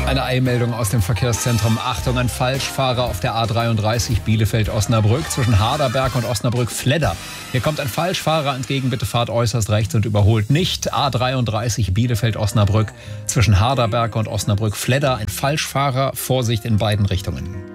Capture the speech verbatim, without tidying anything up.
Eine Eilmeldung aus dem Verkehrszentrum. Achtung, ein Falschfahrer auf der A dreiunddreißig Bielefeld-Osnabrück zwischen Harderberg und Osnabrück-Fledder. Hier kommt ein Falschfahrer entgegen, bitte fahrt äußerst rechts und überholt nicht. A dreiunddreißig Bielefeld-Osnabrück zwischen Harderberg und Osnabrück-Fledder. Ein Falschfahrer, Vorsicht in beiden Richtungen.